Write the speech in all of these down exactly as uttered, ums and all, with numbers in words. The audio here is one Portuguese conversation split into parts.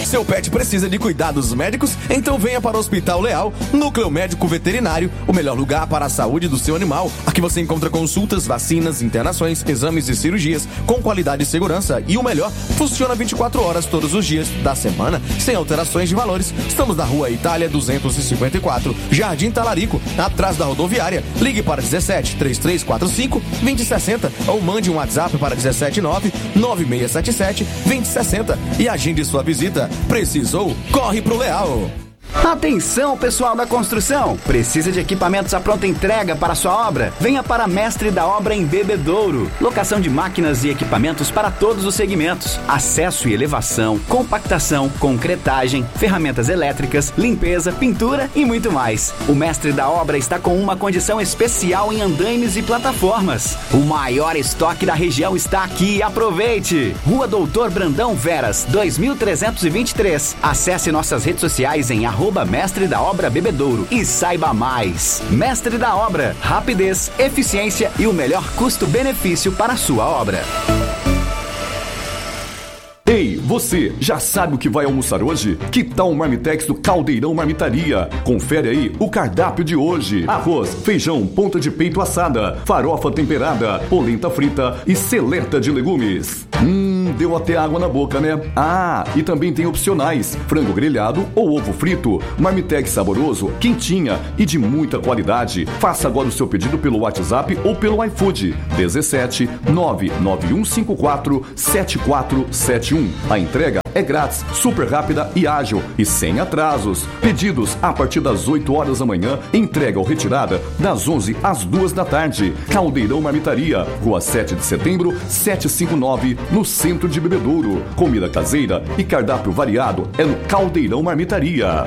Seu pet precisa de cuidados médicos? Então venha para o Hospital Leal, Núcleo Médico Veterinário, o melhor lugar para a saúde do seu animal. Aqui você encontra consultas, vacinas, internações, exames e cirurgias com qualidade e segurança. E o melhor, funciona vinte e quatro horas todos os dias da semana, sem alterações de valores. Estamos na Rua Itália duzentos e cinquenta e quatro, Jardim Talarico, atrás da rodoviária. Ligue para dezessete, trinta e três quarenta e cinco, vinte sessenta ou mande um WhatsApp para dezessete nove, nove seis sete sete, vinte sessenta e agende sua visita. Precisou? Corre pro Leal! Atenção, pessoal da construção! Precisa de equipamentos à pronta entrega para sua obra? Venha para Mestre da Obra em Bebedouro. Locação de máquinas e equipamentos para todos os segmentos. Acesso e elevação, compactação, concretagem, ferramentas elétricas, limpeza, pintura e muito mais. O Mestre da Obra está com uma condição especial em andaimes e plataformas. O maior estoque da região está aqui. Aproveite! Rua Doutor Brandão Veras, dois mil trezentos e vinte e três. Acesse nossas redes sociais em arroba Mestre da Obra Bebedouro e saiba mais. Mestre da Obra, rapidez, eficiência e o melhor custo-benefício para a sua obra. Ei, você, já sabe o que vai almoçar hoje? Que tal o Marmitex do Caldeirão Marmitaria? Confere aí o cardápio de hoje. Arroz, feijão, ponta de peito assada, farofa temperada, polenta frita e seleta de legumes. Hum, deu até água na boca, né? Ah, e também tem opcionais, frango grelhado ou ovo frito. Marmitex saboroso, quentinha e de muita qualidade. Faça agora o seu pedido pelo WhatsApp ou pelo iFood. dezessete, nove nove um cinco quatro, sete quatro sete um. A entrega é grátis, super rápida e ágil e sem atrasos. Pedidos a partir das oito horas da manhã, entrega ou retirada das onze às duas da tarde. Caldeirão Marmitaria, Rua sete de setembro, setecentos e cinquenta e nove, no centro de Bebedouro. Comida caseira e cardápio variado é no Caldeirão Marmitaria.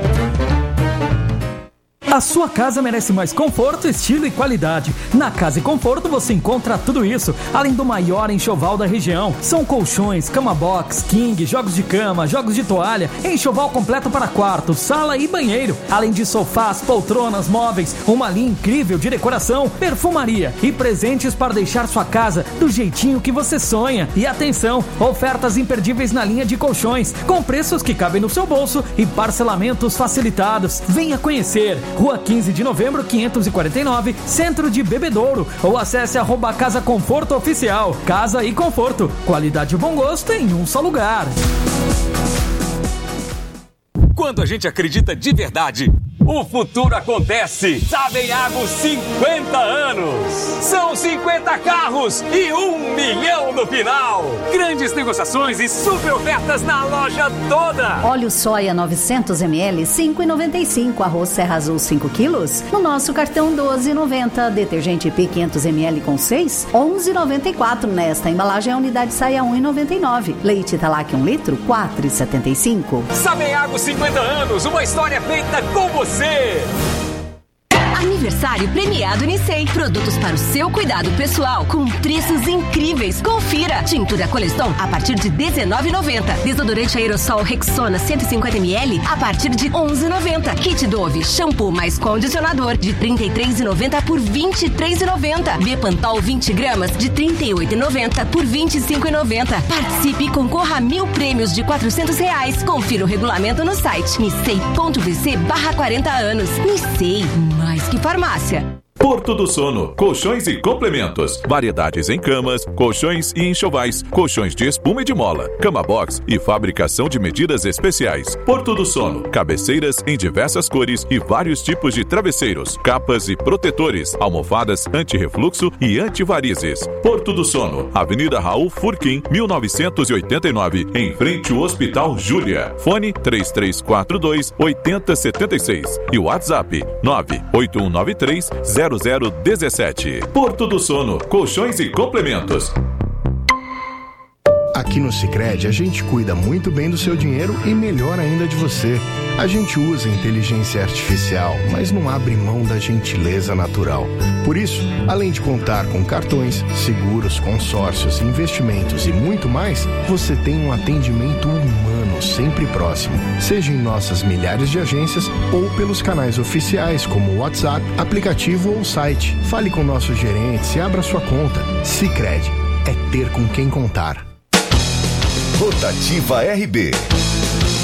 A sua casa merece mais conforto, estilo e qualidade. Na Casa e Conforto você encontra tudo isso, além do maior enxoval da região. São colchões, cama box, king, jogos de cama, jogos de toalha, enxoval completo para quarto, sala e banheiro. Além de sofás, poltronas, móveis, uma linha incrível de decoração, perfumaria e presentes para deixar sua casa do jeitinho que você sonha. E atenção, ofertas imperdíveis na linha de colchões, com preços que cabem no seu bolso e parcelamentos facilitados. Venha conhecer. Rua quinze de novembro, quinhentos e quarenta e nove, Centro de Bebedouro. Ou acesse arroba Casa Conforto Oficial. Casa e Conforto. Qualidade e bom gosto em um só lugar. Quando a gente acredita de verdade, o futuro acontece. Sabeago cinquenta anos. São cinquenta carros e um milhão no final. Grandes negociações e super ofertas na loja toda. Óleo soia novecentos mililitros, cinco reais e noventa e cinco. Arroz Serra Azul cinco quilos, no nosso cartão doze reais e noventa. Detergente P quinhentos mililitros com seis, onze reais e noventa e quatro. Nesta embalagem a unidade sai a um real e noventa e nove. Leite Italac um litro, quatro reais e setenta e cinco. Sabeago cinquenta anos, uma história feita com você. Aniversário premiado Unicei. Produtos para o seu cuidado pessoal com preços incríveis. Confira. Tintura Coleston a partir de dezenove reais e noventa. Desodorante aerossol Rexona cento e cinquenta mililitros a partir de onze reais e noventa. Kit Dove shampoo mais condicionador de trinta e três reais e noventa por vinte e três reais e noventa. Bepantol vinte gramas de trinta e oito reais e noventa por vinte e cinco reais e noventa. Participe e concorra a mil prêmios de quatrocentos reais. Confira o regulamento no site nicei.vc barra quarenta anos. Nicei, mais que farmácia. Porto do Sono, colchões e complementos, variedades em camas, colchões e enxovais, colchões de espuma e de mola, cama box e fabricação de medidas especiais. Porto do Sono, cabeceiras em diversas cores e vários tipos de travesseiros, capas e protetores, almofadas anti-refluxo e antivarizes. Porto do Sono, Avenida Raul Furquim, mil novecentos e oitenta e nove, em frente ao Hospital Júlia. Fone três três quatro dois, oito zero sete seis e WhatsApp nove oito um nove três, zero zero um sete. Porto do Sono, colchões e complementos. Aqui no Sicredi a gente cuida muito bem do seu dinheiro e melhor ainda de você. A gente usa inteligência artificial, mas não abre mão da gentileza natural. Por isso, além de contar com cartões, seguros, consórcios, investimentos e muito mais, você tem um atendimento humano sempre próximo, seja em nossas milhares de agências ou pelos canais oficiais como WhatsApp, aplicativo ou site. Fale com nossos gerentes e abra sua conta. Sicredi é ter com quem contar. Rotativa R B.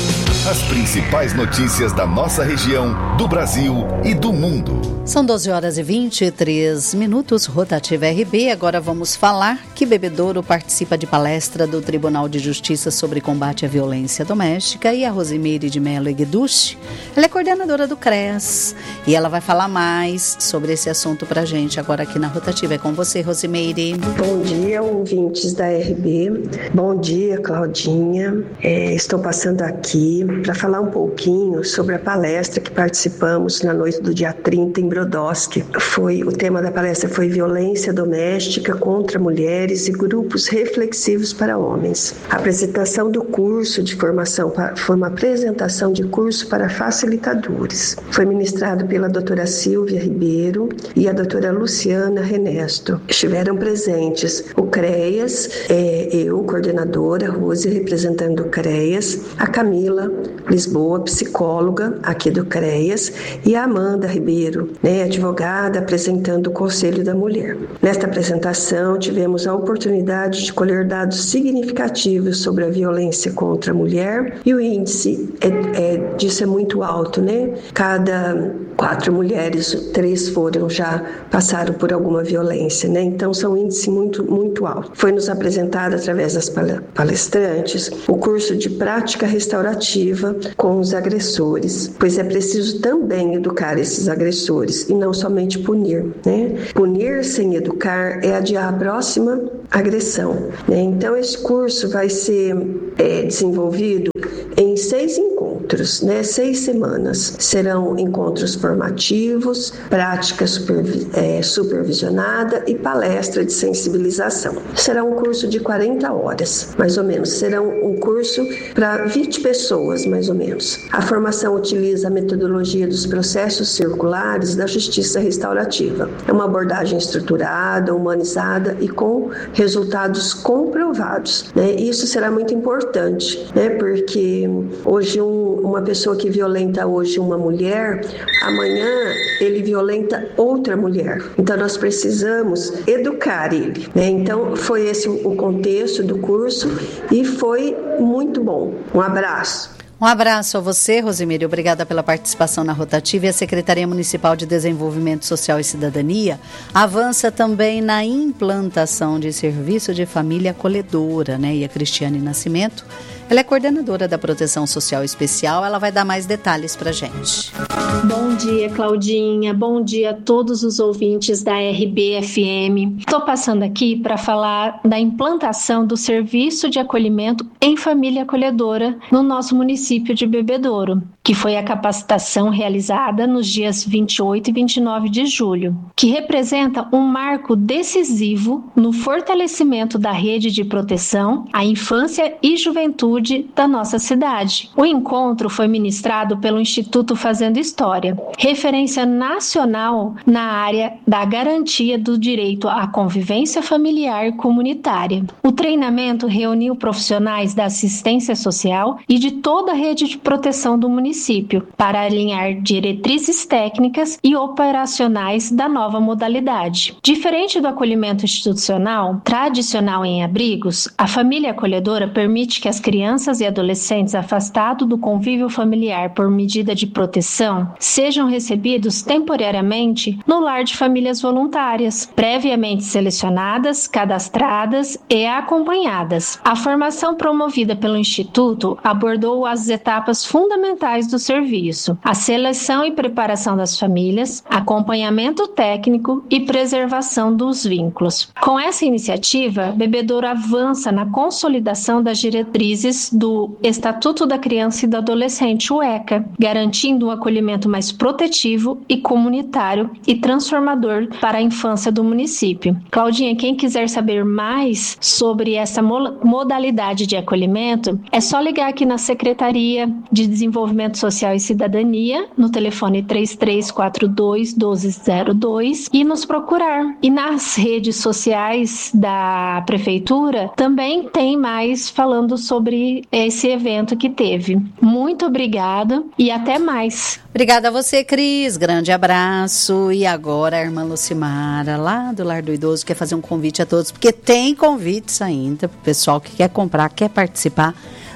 As principais notícias da nossa região, do Brasil e do mundo. São doze horas e vinte e três minutos, Rotativa R B. Agora vamos falar que Bebedouro participa de palestra do Tribunal de Justiça sobre combate à violência doméstica e a Rosimeire de Mello Egueducci, ela é coordenadora do C R E S e ela vai falar mais sobre esse assunto pra gente agora aqui na Rotativa. É com você, Rosimeire. Bom dia, ouvintes da R B. Bom dia, Claudinha. É, estou passando aqui para falar um pouquinho sobre a palestra que participamos na noite do dia trinta em Brodowski. Foi, o tema da palestra foi Violência Doméstica contra Mulheres e Grupos Reflexivos para Homens. A apresentação do curso de formação foi uma apresentação de curso para facilitadores. Foi ministrado pela doutora Silvia Ribeiro e a doutora Luciana Renesto. Estiveram presentes o C R E S, é, eu, coordenadora, Rose, representando o C R E S, a Camila Lisboa, psicóloga aqui do C R E S, e a Amanda Ribeiro, né, advogada, apresentando o Conselho da Mulher. Nesta apresentação, tivemos a oportunidade de colher dados significativos sobre a violência contra a mulher e o índice é, é, disso é muito alto, né? Cada quatro mulheres, três foram já passaram por alguma violência, né? Então, são índices muito, muito altos. Foi nos apresentado através das palestrantes o curso de prática restaurativa com os agressores, pois é preciso também educar esses agressores e não somente punir, né? Punir sem educar é adiar a próxima agressão, né? Então, esse curso vai ser é, desenvolvido em seis encontros, né? Seis semanas. Serão encontros formativos, prática supervi- é, supervisionada e palestra de sensibilização. Será um curso de quarenta horas, mais ou menos. Será um curso para vinte pessoas, mais ou menos. A formação utiliza a metodologia dos processos circulares da justiça restaurativa. É uma abordagem estruturada, humanizada e com resultados comprovados, né? Isso será muito importante, né? Porque hoje um, uma pessoa que violenta hoje uma mulher, amanhã ele violenta outra mulher. Então nós precisamos educar ele, né? Então foi esse o contexto do curso e foi muito bom. Um abraço. Um abraço a você, Rosimeire. Obrigada pela participação na Rotativa. E a Secretaria Municipal de Desenvolvimento Social e Cidadania avança também na implantação de serviço de família acolhedora, né? E a Cristiane Nascimento, ela é coordenadora da Proteção Social Especial, ela vai dar mais detalhes pra gente. Bom dia, Claudinha. Bom dia a todos os ouvintes da R B F M. Estou passando aqui para falar da implantação do serviço de acolhimento em família acolhedora no nosso município de Bebedouro, que foi a capacitação realizada nos dias vinte e oito e vinte e nove de julho, que representa um marco decisivo no fortalecimento da rede de proteção à infância e juventude da nossa cidade. O encontro foi ministrado pelo Instituto Fazendo História, referência nacional na área da garantia do direito à convivência familiar comunitária. O treinamento reuniu profissionais da assistência social e de toda a rede de proteção do município para alinhar diretrizes técnicas e operacionais da nova modalidade. Diferente do acolhimento institucional tradicional em abrigos, a família acolhedora permite que as crianças Crianças e adolescentes afastados do convívio familiar por medida de proteção sejam recebidos temporariamente no lar de famílias voluntárias, previamente selecionadas, cadastradas e acompanhadas. A formação promovida pelo Instituto abordou as etapas fundamentais do serviço: a seleção e preparação das famílias, acompanhamento técnico e preservação dos vínculos. Com essa iniciativa, Bebedouro avança na consolidação das diretrizes do Estatuto da Criança e do Adolescente, o ECA, garantindo um acolhimento mais protetivo e comunitário e transformador para a infância do município. Claudinha, quem quiser saber mais sobre essa modalidade de acolhimento, é só ligar aqui na Secretaria de Desenvolvimento Social e Cidadania, no telefone três três quatro dois, um dois zero dois, e nos procurar. E nas redes sociais da Prefeitura também tem mais falando sobre esse evento que teve. Muito obrigada e até mais. Obrigada a você, Cris. Grande abraço. E agora a irmã Lucimara, lá do Lar do Idoso, quer fazer um convite a todos, porque tem convites ainda para o pessoal que quer comprar, quer participar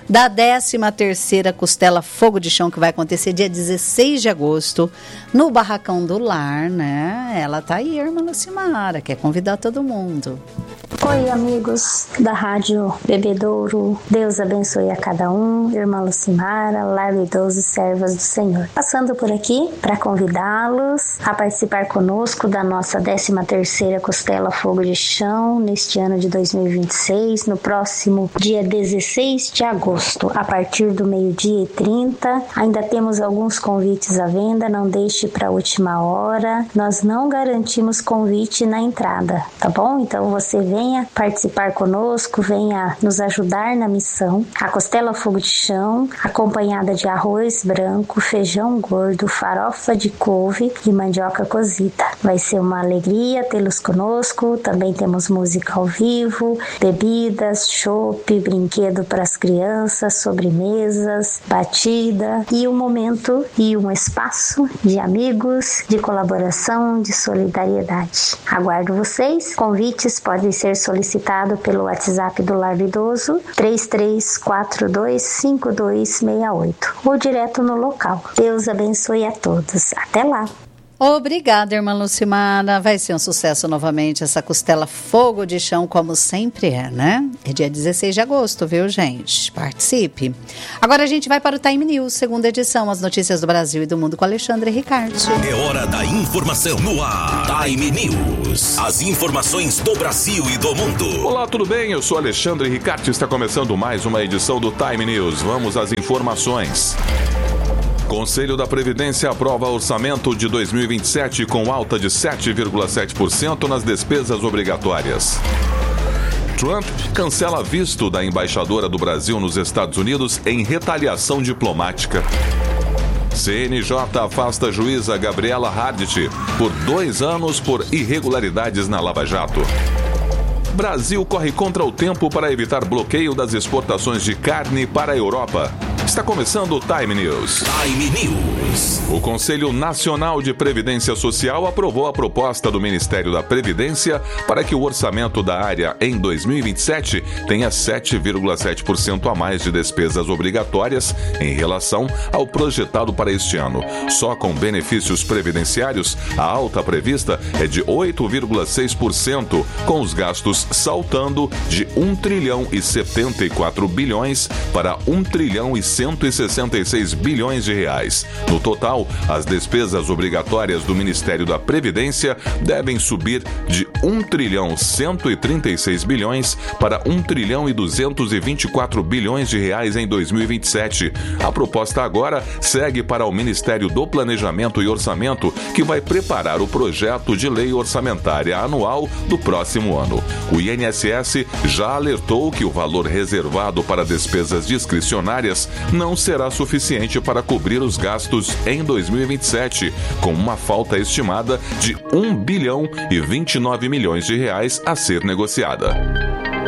da décima terceira Costela Fogo de Chão, que vai acontecer dia dezesseis de agosto, no Barracão do Lar, né? Ela tá aí, irmã Lucimara, quer convidar todo mundo. Oi, amigos da Rádio Bebedouro, Deus abençoe a cada um, irmã Lucimara, Lar Idoso e Servas do Senhor. Passando por aqui para convidá-los a participar conosco da nossa décima terceira Costela Fogo de Chão, neste ano de dois mil e vinte e seis, no próximo dia dezesseis de agosto, a partir do meio-dia e trinta. Ainda temos alguns convites à venda, não deixe para a última hora, nós não garantimos convite na entrada, tá bom? Então você venha participar conosco, venha nos ajudar na missão. A Costela Fogo de Chão, acompanhada de arroz branco, feijão gordo, farofa de couve e mandioca cozida. Vai ser uma alegria tê-los conosco. Também temos música ao vivo, bebidas, chopp, brinquedo para as crianças, sobremesas, batida e um momento e um espaço de amigos, de colaboração, de solidariedade. Aguardo vocês. Convites podem ser solicitados pelo WhatsApp do Lar Idoso três três quatro dois cinco dois seis oito ou direto no local. Deus abençoe a todos. Até lá! Obrigada, irmã Lucimara. Vai ser um sucesso novamente essa Costela Fogo de Chão, como sempre é, né? É dia dezesseis de agosto, viu, gente? Participe. Agora a gente vai para o Time News, segunda edição, as notícias do Brasil e do mundo com Alexandre Ricardo. É hora da informação no ar. Time News. As informações do Brasil e do mundo. Olá, tudo bem? Eu sou Alexandre Ricardo e está começando mais uma edição do Time News. Vamos às informações. Conselho da Previdência aprova orçamento de dois mil e vinte e sete com alta de sete vírgula sete por cento nas despesas obrigatórias. Trump cancela visto da embaixadora do Brasil nos Estados Unidos em retaliação diplomática. C N J afasta a juíza Gabriela Hardt por dois anos por irregularidades na Lava Jato. Brasil corre contra o tempo para evitar bloqueio das exportações de carne para a Europa. Está começando o Time News. Time News. O Conselho Nacional de Previdência Social aprovou a proposta do Ministério da Previdência para que o orçamento da área em dois mil e vinte e sete tenha sete vírgula sete por cento a mais de despesas obrigatórias em relação ao projetado para este ano. Só com benefícios previdenciários, a alta prevista é de oito vírgula seis por cento, com os gastos saltando de um trilhão e setenta e quatro bilhões para um trilhão e cento e sessenta e seis bilhões de reais. No total, as despesas obrigatórias do Ministério da Previdência devem subir de um trilhão cento e trinta e seis bilhões para um trilhão e duzentos e vinte e quatro bilhões de reais em dois mil e vinte e sete. A proposta agora segue para o Ministério do Planejamento e Orçamento, que vai preparar o projeto de lei orçamentária anual do próximo ano. O I N S S já alertou que o valor reservado para despesas discricionárias não será suficiente para cobrir os gastos em dois mil e vinte e sete, com uma falta estimada de um bilhão e vinte e nove milhões de reais a ser negociada.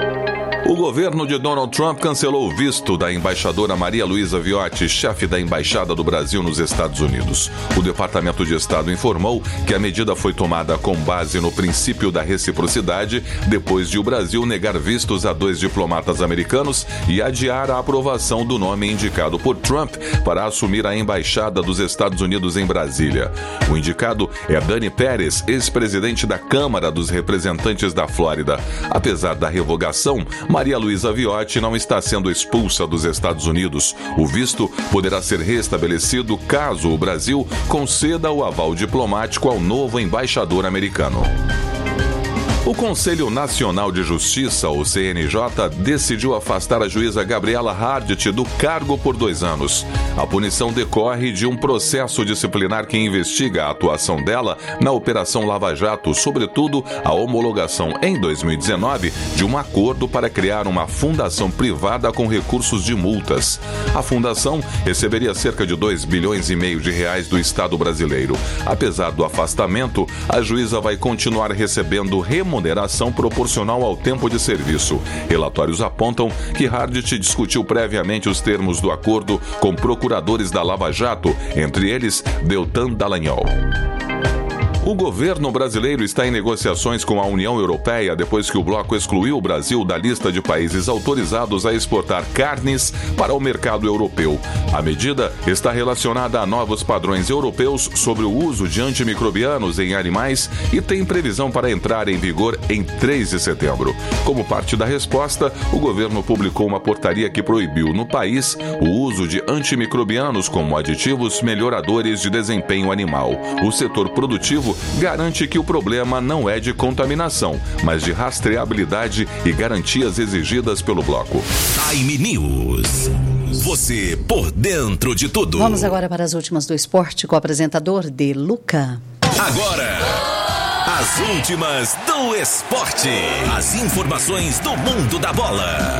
O governo de Donald Trump cancelou o visto da embaixadora Maria Luísa Viotti, chefe da Embaixada do Brasil nos Estados Unidos. O Departamento de Estado informou que a medida foi tomada com base no princípio da reciprocidade, depois de o Brasil negar vistos a dois diplomatas americanos e adiar a aprovação do nome indicado por Trump para assumir a Embaixada dos Estados Unidos em Brasília. O indicado é Dani Pérez, ex-presidente da Câmara dos Representantes da Flórida. Apesar da revogação, Maria Luísa Viotti não está sendo expulsa dos Estados Unidos. O visto poderá ser restabelecido caso o Brasil conceda o aval diplomático ao novo embaixador americano. O Conselho Nacional de Justiça, o C N J, decidiu afastar a juíza Gabriela Hardt do cargo por dois anos. A punição decorre de um processo disciplinar que investiga a atuação dela na Operação Lava Jato, sobretudo a homologação em dois mil e dezenove de um acordo para criar uma fundação privada com recursos de multas. A fundação receberia cerca de dois bilhões e meio de reais do Estado brasileiro. Apesar do afastamento, a juíza vai continuar recebendo remuneração remuneração proporcional ao tempo de serviço. Relatórios apontam que Hardt discutiu previamente os termos do acordo com procuradores da Lava Jato, entre eles Deltan Dallagnol. O governo brasileiro está em negociações com a União Europeia depois que o bloco excluiu o Brasil da lista de países autorizados a exportar carnes para o mercado europeu. A medida está relacionada a novos padrões europeus sobre o uso de antimicrobianos em animais e tem previsão para entrar em vigor em três de setembro. Como parte da resposta, o governo publicou uma portaria que proibiu no país o uso de antimicrobianos como aditivos melhoradores de desempenho animal. O setor produtivo garante que o problema não é de contaminação, mas de rastreabilidade e garantias exigidas pelo bloco. Time News. Você por dentro de tudo. Vamos agora para as últimas do esporte com o apresentador De Luca. Agora, as últimas do esporte. As informações do mundo da bola.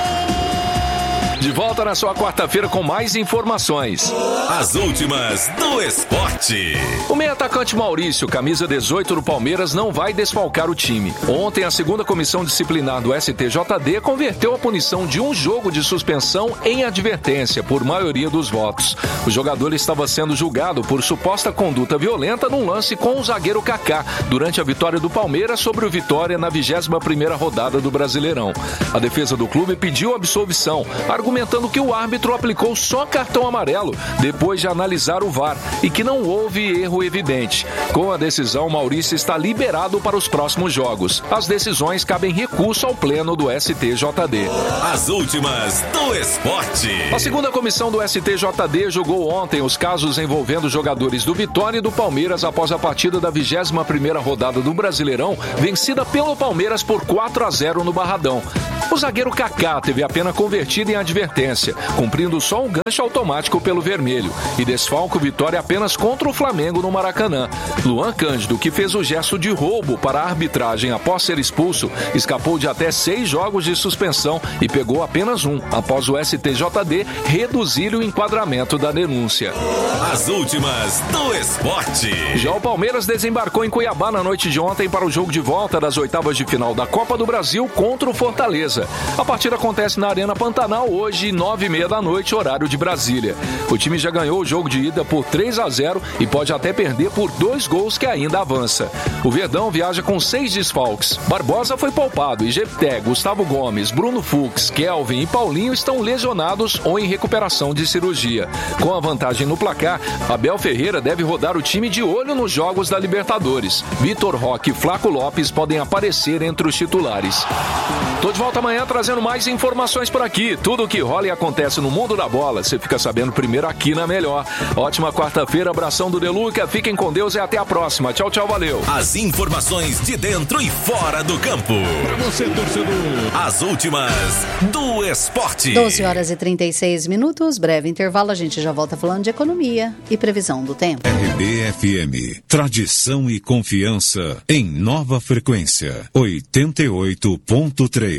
De volta na sua quarta-feira com mais informações. As últimas do esporte. O meio-atacante Maurício, camisa dezoito do Palmeiras, não vai desfalcar o time. Ontem, a segunda comissão disciplinar do S T J D converteu a punição de um jogo de suspensão em advertência, por maioria dos votos. O jogador estava sendo julgado por suposta conduta violenta num lance com o zagueiro Kaká, durante a vitória do Palmeiras sobre o Vitória na vigésima primeira rodada do Brasileirão. A defesa do clube pediu absolvição, argumentando que o árbitro aplicou só cartão amarelo depois de analisar o V A R e que não houve erro evidente. Com a decisão, Maurício está liberado para os próximos jogos. As decisões cabem recurso ao pleno do S T J D. As últimas do esporte. A segunda comissão do S T J D julgou ontem os casos envolvendo jogadores do Vitória e do Palmeiras após a partida da vigésima primeira rodada do Brasileirão, vencida pelo Palmeiras por quatro a zero no Barradão. O zagueiro Kaká teve a pena convertida em advertência, cumprindo só um gancho automático pelo vermelho, e desfalca o Vitória apenas contra o Flamengo no Maracanã. Luan Cândido, que fez o gesto de roubo para a arbitragem após ser expulso, escapou de até seis jogos de suspensão e pegou apenas um, após o S T J D reduzir o enquadramento da denúncia. As últimas do esporte. Já o Palmeiras desembarcou em Cuiabá na noite de ontem para o jogo de volta das oitavas de final da Copa do Brasil contra o Fortaleza. A partida acontece na Arena Pantanal hoje, nove e meia da noite, horário de Brasília. O time já ganhou o jogo de ida por três a zero e pode até perder por dois gols que ainda avança. O Verdão viaja com seis desfalques. Barbosa foi poupado e Jepté, Gustavo Gomes, Bruno Fux, Kelvin e Paulinho estão lesionados ou em recuperação de cirurgia. Com a vantagem no placar, Abel Ferreira deve rodar o time de olho nos jogos da Libertadores. Vitor Roque e Flaco Lopes podem aparecer entre os titulares. Tô de volta amanhã trazendo mais informações por aqui. Tudo o que rola e acontece no mundo da bola, você fica sabendo primeiro aqui na Melhor. Ótima quarta-feira, abração do De Luca, fiquem com Deus e até a próxima. Tchau, tchau, valeu. As informações de dentro e fora do campo. Pra você, torcedor. As últimas do esporte. doze horas e trinta e seis minutos, breve intervalo, a gente já volta falando de economia e previsão do tempo. R B F M, tradição e confiança em nova frequência, oitenta e oito ponto três.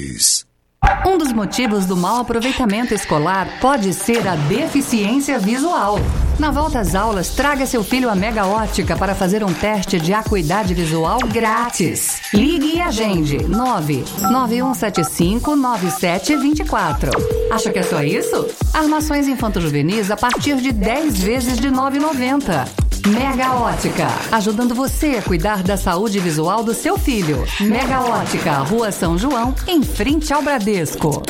Um dos motivos do mau aproveitamento escolar pode ser a deficiência visual. Na volta às aulas, traga seu filho à Mega Ótica para fazer um teste de acuidade visual grátis. Ligue e agende nove nove um sete cinco nove sete dois quatro. Acha que é só isso? Armações infanto-juvenis a partir de dez vezes de nove reais e noventa centavos. Mega Ótica, ajudando você a cuidar da saúde visual do seu filho. Mega Ótica, Rua São João, em frente ao Bradesco.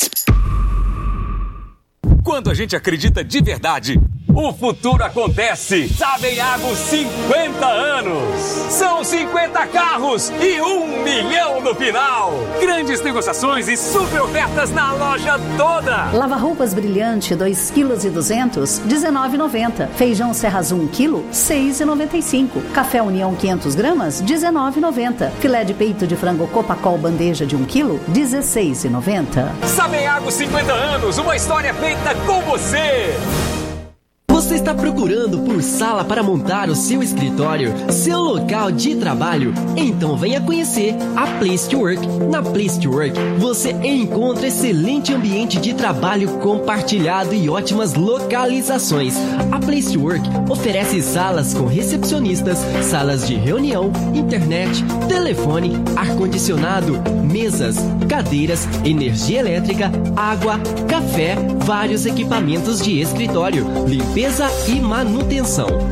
Quando a gente acredita de verdade, o futuro acontece. Sabenhago cinquenta anos. São cinquenta carros e um milhão no final. Grandes negociações e super ofertas na loja toda. Lava roupas brilhante, dois quilos e duzentos, dezenove reais e noventa centavos. Feijão Serra Azul um quilo, seis reais e noventa e cinco centavos. Café União quinhentas gramas, dezenove reais e noventa centavos. Filé de peito de frango Copacol bandeja de um quilo, dezesseis reais e noventa centavos. Sabenhago cinquenta anos, uma história feita com você. Você está procurando por sala para montar o seu escritório, seu local de trabalho? Então venha conhecer a Place to Work. Na Place to Work, você encontra excelente ambiente de trabalho compartilhado e ótimas localizações. A Place to Work oferece salas com recepcionistas, salas de reunião, internet, telefone, ar-condicionado, mesas, cadeiras, energia elétrica, água, café, vários equipamentos de escritório, limpeza e manutenção. Tudo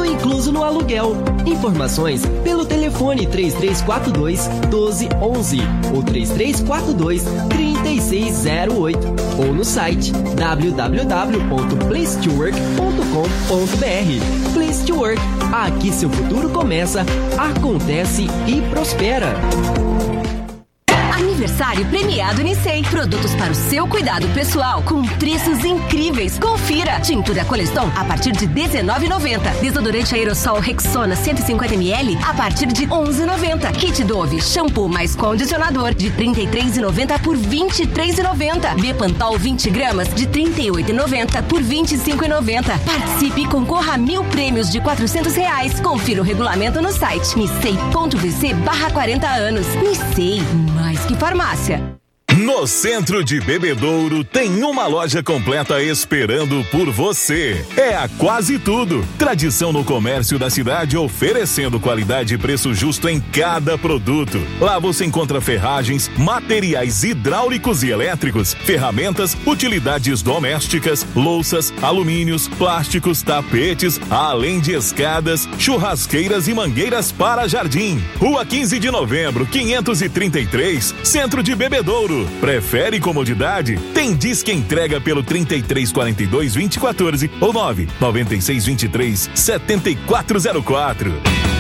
tudo incluso no aluguel. Informações pelo telefone três três quatro dois, um dois um um ou três três quatro dois, três seis zero oito ou no site w w w ponto place to work ponto com ponto b r. Place to Work, aqui seu futuro começa, acontece e prospera. Aniversário premiado Unicei. Produtos para o seu cuidado pessoal com preços incríveis. Confira. Tintura Coleston a partir de dezenove reais e noventa centavos. Desodorante aerossol Rexona cento e cinquenta mililitros a partir de onze reais e noventa centavos. Kit Dove shampoo mais condicionador de trinta e três reais e noventa centavos por vinte e três reais e noventa centavos. Bepantol vinte gramas de trinta e oito reais e noventa centavos por vinte e cinco reais e noventa centavos. Participe e concorra a mil prêmios de quatrocentos reais. Confira o regulamento no site nicei ponto v c barra quarenta anos. Nicei, mais que farmácia. No centro de Bebedouro tem uma loja completa esperando por você. É a Quase Tudo. Tradição no comércio da cidade, oferecendo qualidade e preço justo em cada produto. Lá você encontra ferragens, materiais hidráulicos e elétricos, ferramentas, utilidades domésticas, louças, alumínios, plásticos, tapetes, além de escadas, churrasqueiras e mangueiras para jardim. Rua quinze de novembro, quinhentos e trinta e três, Centro de Bebedouro. Prefere comodidade? Tem Disque Entrega pelo trinta e três quarenta e dois, vinte e quatorze ou nove nove seis dois três, sete quatro zero quatro.